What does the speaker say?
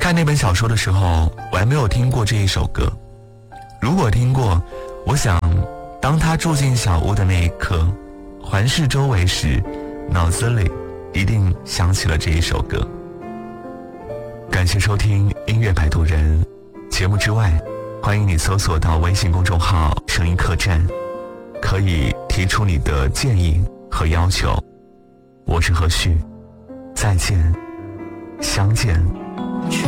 看那本小说的时候，我还没有听过这一首歌。如果听过，我想当他住进小屋的那一刻，环视周围时，脑子里一定想起了这一首歌。感谢收听音乐摆渡人节目之外，欢迎你搜索到微信公众号声音客栈，可以提出你的建议和要求。我是何旭，再见，相见。